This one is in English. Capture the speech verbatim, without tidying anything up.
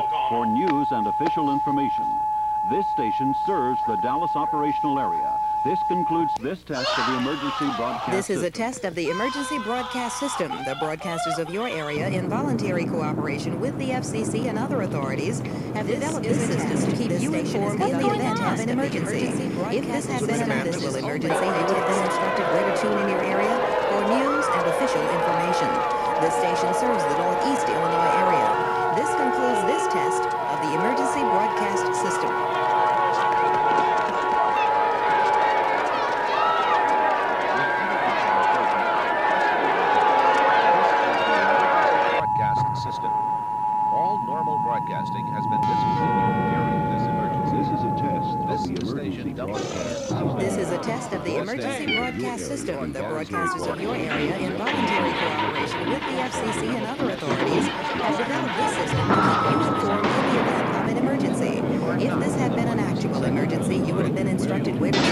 for news and official information. This station serves the Dallas operational area. This concludes this test of the emergency broadcast This is system. a test of the emergency broadcast system. The broadcasters of your area, in voluntary cooperation with the F C C and other authorities, have This developed is this a system test. to keep This you station informed is in the going event on. of an emergency. If this had been an broadcast actual system. emergency, you would have been instructed where to tune in your area for news and official information. This station serves the Northeast Illinois area. This concludes this test of the emergency broadcast system. System. All normal broadcasting has been discontinued during this emergency. This is a test of This the is emergency station broadcast W. system. This is a test of the emergency broadcast system. The broadcasters of your area, in voluntary cooperation with the F C C and other authorities, have developed this system to keep you informed in the event of an emergency. If this had been an actual emergency, you would have been instructed where to